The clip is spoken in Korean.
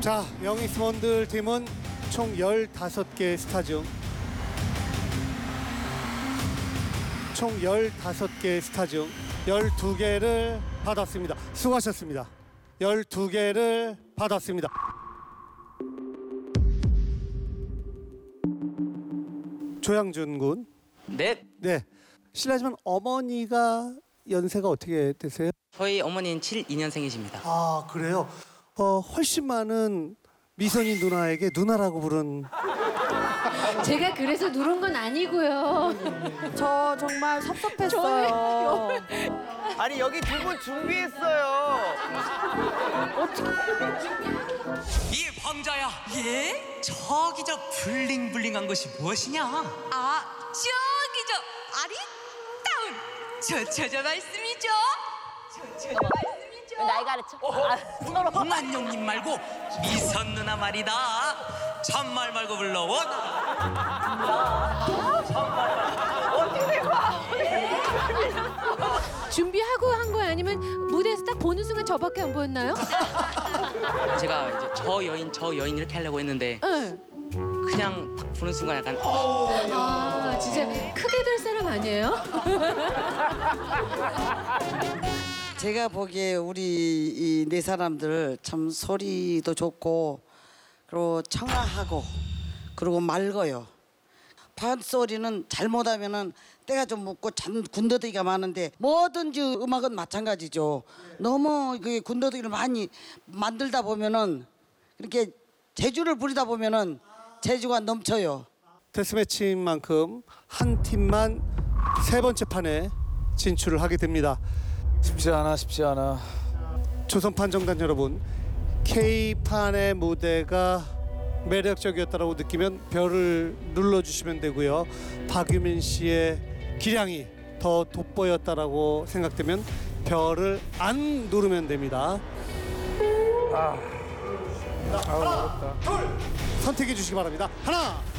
자, 영익스몬들 팀은 총 15개 스타 중 총 15개 스타 중 12개를 받았습니다. 수고하셨습니다. 12개를 받았습니다. 조양준 군. 네. 네. 실례지만 어머니가 연세가 어떻게 되세요? 저희 어머니는 72년생이십니다. 아, 그래요? 훨씬 많은 미선이 누나에게 누나라고 부른. 제가 그래서 누른 건 아니고요. 저 정말 섭섭했어요. 아니 여기 두 분 준비했어요. 이 황자야. 예? 저기 저 블링블링한 것이 무엇이냐? 아, 저기 저 아리따운 저 말씀이죠? 저 말씀이죠? 나이 가르쳐. 홍한용님 말고 미선 누나 말이다. 참말 말고 불러오나. 준비하고 한 거예요? 아니면 무대에서 딱 보는 순간 저밖에 안 보였나요? 제가 이제 저 여인 이렇게 하려고 했는데 응. 그냥 딱 보는 순간 약간 아, 진짜 크게 될 사람 아니에요? 제가 보기에 우리 이 네 사람들 참 소리도 좋고 그리고 청아하고 그리고 맑어요. 판소리는 잘못하면은 때가 좀 묻고 참 군더더기가 많은데 뭐든지 음악은 마찬가지죠. 너무 그 군더더기를 많이 만들다 보면은 그렇게 재주를 부리다 보면은 재주가 넘쳐요. 데스매치인 만큼 한 팀만 세 번째 판에 진출을 하게 됩니다. 쉽지 않아. 조선 판정단 여러분, K판의 무대가 매력적이었다고 느끼면 별을 눌러주시면 되고요. 박유민 씨의 기량이 더 돋보였다라고 생각되면 별을 안 누르면 됩니다. 하나, 둘, 선택해 주시기 바랍니다. 하나,